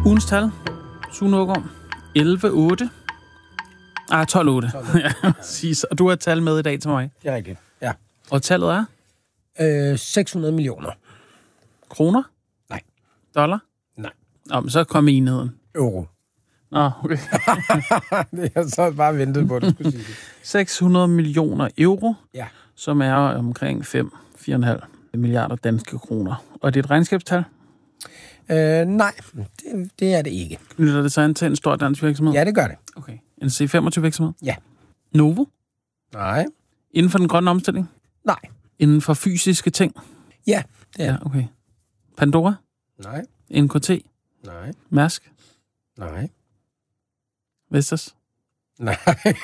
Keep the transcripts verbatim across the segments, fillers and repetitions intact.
Ugens tal. Sune Aagaard. elleve otte. Ah, tolv otte. Ja, præcis. Og du har et tal med i dag til mig. Det er rigtigt, ja. Og tallet er? Øh, seks hundrede millioner. Kroner? Nej. Dollar? Nej. Nå, men så kom enheden. Euro. Nå, okay. Det har så bare ventet på, at du skulle sige det. seks hundrede millioner euro, ja. Som er omkring fem til fire komma fem milliarder danske kroner. Og det er et regnskabstal? Øh, nej, det, det er det ikke. Knytter det sig an til en stor dansk virksomhed? Ja, det gør det. Okay. En C femogtyve virksomhed? Ja. Novo? Nej. Inden for den grønne omstilling? Nej. Inden for fysiske ting? Ja, det er Ja, okay. Pandora? Nej. N K T? Nej. Mærsk? Nej. Vestas? Nej.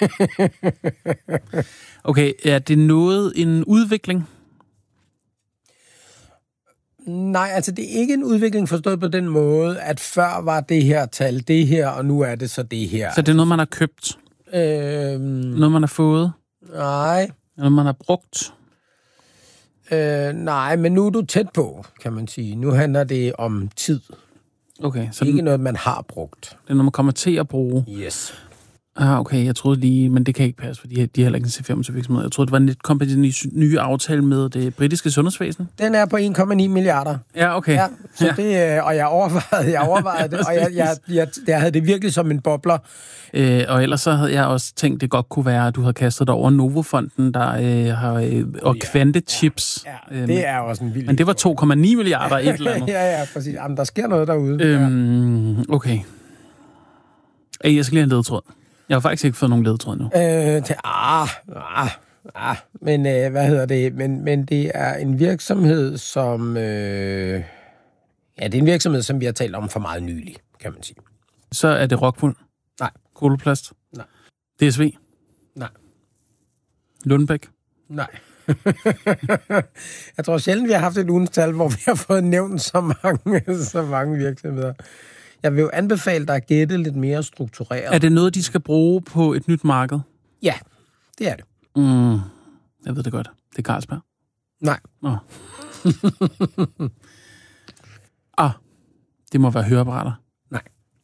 Okay, er det noget, en udvikling? Nej, altså det er ikke en udvikling forstået på den måde, at før var det her tal det her, og nu er det så det her. Så det er noget, man har købt? Øhm, Noget, man har fået? nej. Noget, man har brugt? Øh, nej, men nu er du tæt på, kan man sige. Nu handler det om tid. Okay, så Ikke den, noget, man har brugt. det er noget, man kommer til at bruge? Yes. Ah, okay, jeg troede lige, men det kan ikke passe, fordi de er heller ikke en C femogtyve virksomhed. Jeg troede, det var en Netcompany nye aftale med det britiske sundhedsvæsen. Den er på en komma ni milliarder. Ja, okay. Ja, så Ja. det, og jeg overvejede, jeg overvejede det, og jeg, jeg, jeg, jeg havde det virkelig som en bobler. Øh, og ellers så havde jeg også tænkt, det godt kunne være, at du havde kastet dig over Novofonden, der øh, har, øh, og Ja, Kvantechips. Ja, ja, det er også en vild. Men det var to komma ni milliarder et eller andet. ja, ja, præcis. Jamen, der sker noget derude. Øhm, okay. Ej, jeg skal lige have en ledetråd. Jeg har faktisk ikke fået nogen ledetråd nu. Øh, til, ah, ah, ah, men øh, hvad hedder det? Men, men det er en virksomhed, som... Øh, ja, det er en virksomhed, som vi har talt om for meget nylig, kan man sige. Så er det Rockwool. Nej. Koloplast. Nej. D S V. Nej. Lundbæk. Nej. Jeg tror sjældent, vi har haft et ugens tal, hvor vi har fået nævnt så mange, så mange virksomheder. Jeg vil jo anbefale dig at gætte lidt mere struktureret. Er det noget, de skal bruge på et nyt marked? Ja, det er det. Mm, jeg ved det godt. Det er Carlsberg. Nej. Åh. ah, det må være høreapparater. Nej.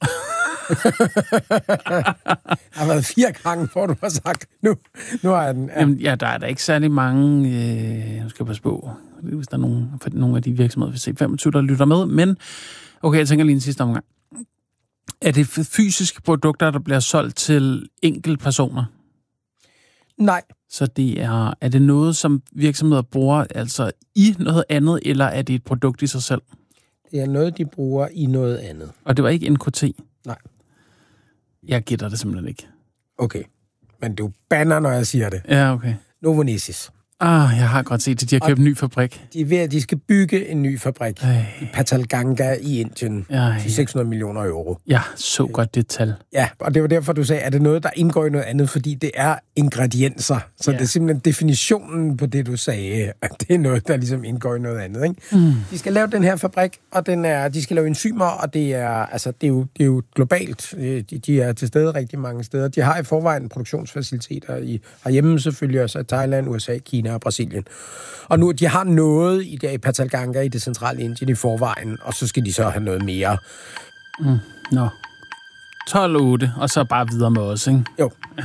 Jeg har været fire gange, hvor du har sagt, nu, nu har jeg den. Ja. Jamen, ja, der er der ikke særlig mange, øh, nu skal jeg passe på, hvis der er nogen, for nogle af de virksomheder, vi ser femogtyve, der lytter med, men okay, jeg tænker lige en sidste omgang. Er det fysiske produkter, der bliver solgt til enkelte personer? Nej. Så det er, er det noget, som virksomheder bruger altså i noget andet, eller er det et produkt i sig selv? Det er noget, de bruger i noget andet. Og det var ikke N K T? Nej. Jeg gætter det simpelthen ikke. Okay. Men du banner, når jeg siger det. Ja, okay. Novonesis. Ah, jeg har godt set det. De har købt en ny fabrik. De er ved, at de skal bygge en ny fabrik Ej. i Patalganga i Indien Ej. til seks hundrede millioner euro. Ja, så godt det tal. Ja, og det var derfor, du sagde, at det er noget, der indgår i noget andet, fordi det er ingredienser. Så Ja. det er simpelthen definitionen på det, du sagde, at det er noget, der ligesom indgår i noget andet. Ikke? Mm. De skal lave den her fabrik, og den er, de skal lave enzymer, og det er, altså, det er, jo, det er jo globalt. De, de er til stede rigtig mange steder. De har i forvejen produktionsfaciliteter i, herhjemme selvfølgelig, også Thailand, U S A, Kina og Brasilien. Og nu, de har noget i det i Patalganga i det centrale Indien i forvejen, og så skal de så have noget mere. Mm. Nå. tolv otte, og så bare videre med os, ikke? Jo. Ja.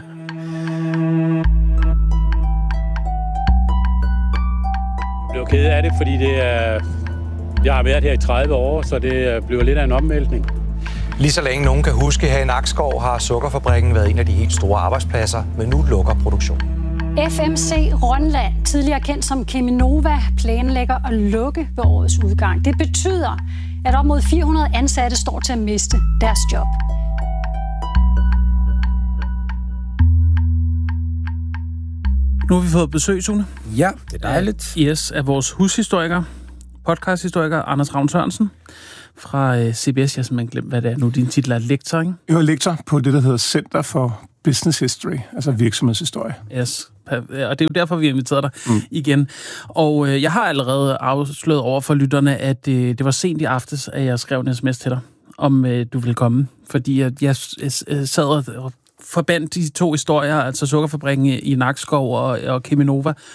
Jeg blev ked af det, fordi det er... Jeg har været her i tredive år, så det bliver lidt af en omvæltning. Lige så længe nogen kan huske, her i Nakskov har sukkerfabrikken været en af de helt store arbejdspladser, men nu lukker produktionen. F M C Rønland, tidligere kendt som Cheminova, planlægger at lukke ved årets udgang. Det betyder, at op mod fire hundrede ansatte står til at miste deres job. Nu har vi fået besøg, Sune. Ja, det er dejligt. Yes, af vores hushistoriker, podcasthistoriker, Anders Ravn Sørensen fra øh, C B S. Jeg har simpelthen glemt, hvad det er nu. Din titel er lektor, ikke? Jeg er lektor på det, der hedder Center for Business History, altså virksomhedshistorie. Yes, og det er jo derfor, vi har inviteret dig mm. igen. Og øh, jeg har allerede afsløret over for lytterne, at øh, det var sent i aftes, at jeg skrev en sms til dig, om øh, du ville komme. Fordi at jeg øh, sad og forbandt de to historier, altså sukkerfabrikken i, i Nakskov og, og Cheminova.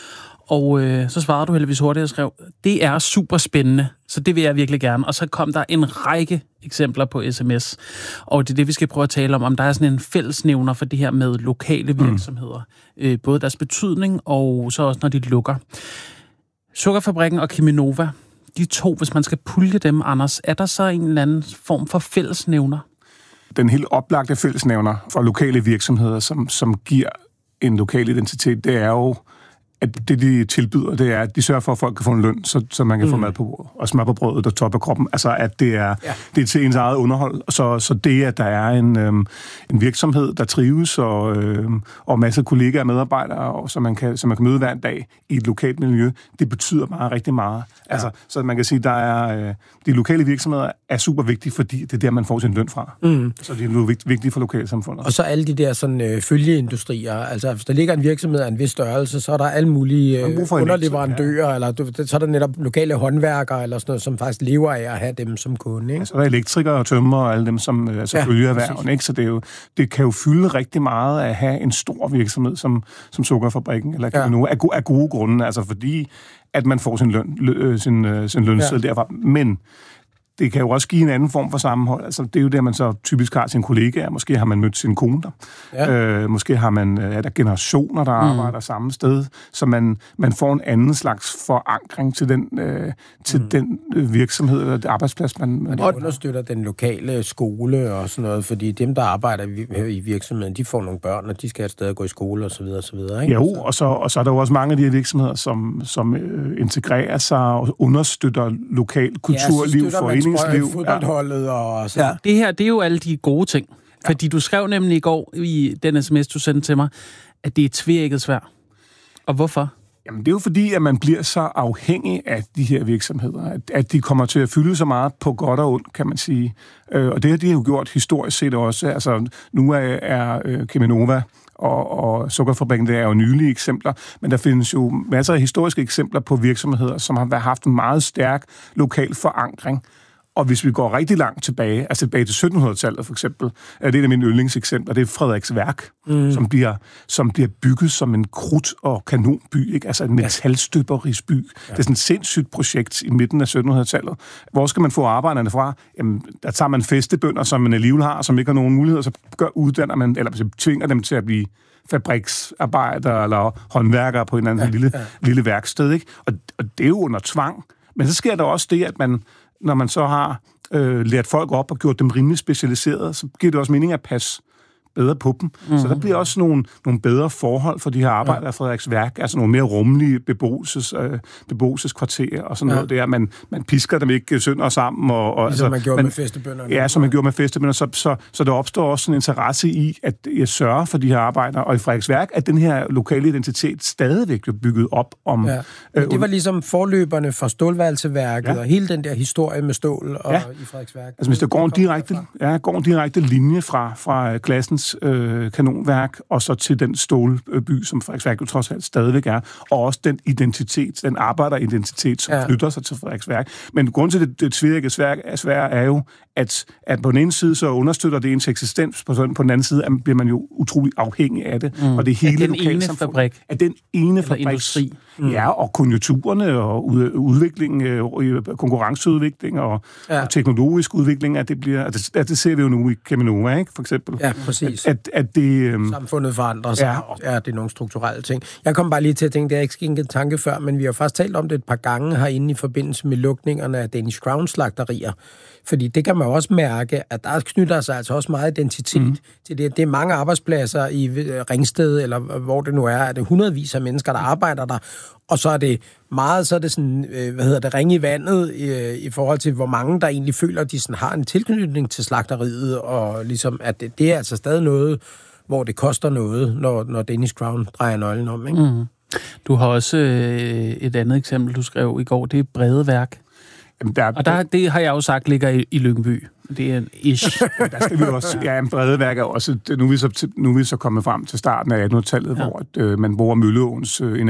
Og øh, så svarede du heldigvis hurtigt og skrev, det er super spændende, så det vil jeg virkelig gerne. Og så kom der en række eksempler på sms, og det er det, vi skal prøve at tale om, om der er sådan en fællesnævner for det her med lokale virksomheder. Mm. Øh, både deres betydning, og så også når de lukker. Sukkerfabrikken og Cheminova, de to, hvis man skal pulje dem, Anders, er der så en eller anden form for fællesnævner? Den helt oplagte fællesnævner for lokale virksomheder, som, som giver en lokal identitet, det er jo, at det, de tilbyder, det er, at de sørger for, at folk kan få en løn, så, så man kan mm. få mad på bordet, og smør på brødet og top af kroppen. Altså, at det er, ja. det er til ens eget underhold. Så, så det, at der er en, øhm, en virksomhed, der trives, og, øhm, og masser af kollegaer og medarbejdere, og så man kan, så man kan møde hver dag i et lokalt miljø, det betyder meget rigtig meget. Ja. Altså, så man kan sige, der er, øh, de lokale virksomheder er super vigtige, fordi det er der, man får sin løn fra. Mm. Så det er nu vigtigt for lokalsamfundet. Og så alle de der sådan, øh, følgeindustrier. Altså, hvis der ligger en virksomhed af en vis størrelse, så er der alle mulige øh, underleverandører, ja. eller så er der netop lokale håndværkere, eller sådan noget, som faktisk lever af at have dem som kunde. Ikke? Ja, så er der elektrikere og tømrer og alle dem, som øh, altså, ja, følger erhverven. Ikke? Så det, er jo, det kan jo fylde rigtig meget at have en stor virksomhed, som, som Sukkerfabrikken, eller ja. nu, af, af gode grunde, altså fordi at man får sin, løn, lø, sin, øh, sin lønseddel ja. derfra. Men det kan jo også give en anden form for sammenhold. Altså, det er jo der, man så typisk har sine kollegaer. Måske har man mødt sine koner. Ja. Øh, måske har man, er der generationer, der mm. arbejder samme sted. Så man, man får en anden slags forankring til den, øh, til mm. den virksomhed eller det arbejdsplads, man... man og det understøtter den lokale skole og sådan noget, fordi dem, der arbejder i virksomheden, de får nogle børn, og de skal et sted gå i skole og så videre, og så videre. Ikke? Jo, og så, og så er der jo også mange af de her virksomheder, som, som øh, integrerer sig og understøtter lokal kulturliv, ja, foreningsliv. Fodboldholdet og så. Ja. Det her, det er jo alle de gode ting. Ja. Fordi du skrev nemlig i går i den sms, du sendte til mig, at det er tveægget sværd. Og hvorfor? Jamen, det er jo fordi, at man bliver så afhængig af de her virksomheder, at, at de kommer til at fylde så meget på godt og ondt, kan man sige. Øh, og det har de jo gjort historisk set også. Altså, nu er, er øh, Cheminova og, og Sukkerfabrikken, det er jo nylige eksempler, men der findes jo masser af historiske eksempler på virksomheder, som har haft en meget stærk lokal forankring. Og hvis vi går rigtig langt tilbage, altså tilbage til syttenhundredetallet for eksempel, er det et af mine yndlingseksempler, det er Frederiksværk, mm. som, bliver, som bliver bygget som en krudt- og kanonby, ikke? Altså en metalstøberisby. Ja. Det er sådan et sindssygt projekt i midten af syttenhundredetallet. Hvor skal man få arbejderne fra? Jamen, der tager man fæstebønder, som man alligevel har, som ikke har nogen muligheder, så gør, uddanner man, eller så tvinger dem til at blive fabriksarbejdere eller håndværkere på en eller anden ja. lille, ja. lille værksted, ikke? Og, og det er jo under tvang. Men så sker der også det, at man når man så har øh, lært folk op og gjort dem rimelig specialiserede, så giver det også mening at passe bedre på dem. Mm. Så der bliver også nogle, nogle bedre forhold for de her arbejdere af Frederiksværk, altså nogle mere rummelige beboelses, øh, beboelseskvarterer og sådan ja. noget der. Man, man pisker dem ikke sønder sammen. Og, og, ligesom altså, man gjorde man, med fæstebønderne. Ja, som man gjorde med fæstebønderne. Så, så, så der opstår også en interesse i, at jeg sørger for de her arbejdere. Og i Frederiksværk, at den her lokale identitet stadigvæk bliver bygget op om... Ja. Øh, det var ligesom forløberne for stålvalseværket ja. og hele den der historie med stål og ja. i Frederiksværk. Altså hvis der går en direkte, ja, går en direkte linje fra, fra klassens Øh, kanonværk, og så til den stålby, som Frederiksværk jo trods alt stadigvæk er, og også den identitet, den arbejderidentitet, som ja. knytter sig til Frederiksværk. Men grund til det, det tvirke sværk er svær, er jo, at, at på den ene side, så understøtter det ens eksistens, på, på den anden side bliver man jo utrolig afhængig af det, mm. og det hele af den ene fabrik. Af den ene fabrik. Industri. Mm. Ja, og konjunkturerne, og udvikling, konkurrenceudvikling, og, ja. og teknologisk udvikling, at det bliver, at det, at det ser vi jo nu i Cheminova, ikke, for eksempel. Ja, præcis. At, at det, øhm, samfundet forandrer sig, ja. og ja, det er nogle strukturelle ting. Jeg kom bare lige til at tænke, det er ikke skænket tanke før, men vi har faktisk talt om det et par gange herinde i forbindelse med lukningerne af Danish Crown slagterier. Fordi det kan man også mærke, at der knytter sig altså også meget identitet mm. til det. Det er mange arbejdspladser i Ringsted, eller hvor det nu er, at det er hundredvis af mennesker, der arbejder der, og så er det meget, så er det sådan, hvad hedder det, ring i vandet i, i forhold til, hvor mange der egentlig føler, at de sådan har en tilknytning til slagteriet, og ligesom, at det, det er altså stadig noget, hvor det koster noget, når, når Danish Crown drejer nøglen om, ikke? Mm. Du har også øh, et andet eksempel, du skrev i går, det er Bredeværk. Jamen, der, og der, det har jeg jo sagt ligger i, i Lyngby. Det er en ish. Der skal vi også... Ja, en Bredeværk er også... Nu er vi så, nu er vi så kommet frem til starten af attenhundredetallet, ja. hvor at, øh, man bruger Mølleåens øh,